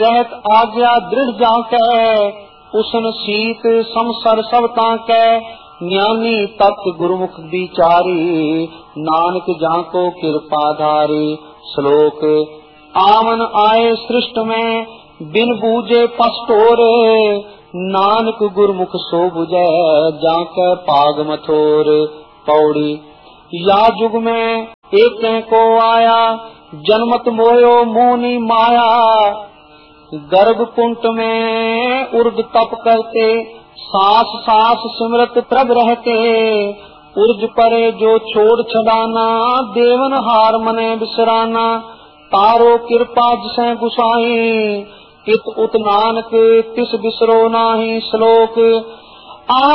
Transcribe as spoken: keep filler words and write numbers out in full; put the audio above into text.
रहत आज्ञा दृढ़ जाके, उसन सीत समसर सब ताके। ज्ञानी तत् गुरुमुख विचारी, नानक जाको कृपाधारी। श्लोक आमन आए सृष्ट में, बिन बूझे पस्तोरे। नानक गुरुमुख सो बुझे, जाके पाग मथोर। पौड़ी या जुग में एक को आया, जन्मत मोयो मोनी माया। गर्भ कुंट में उर्द तप करते, सास सास सिमरत प्रभ रहते। उर्ज परे जो छोड़ छड़ाना, देवन हार मने बिसराना। तारो कृपा जिसे गुसाई, इत उत नानक तिस बिसरो नाही। श्लोक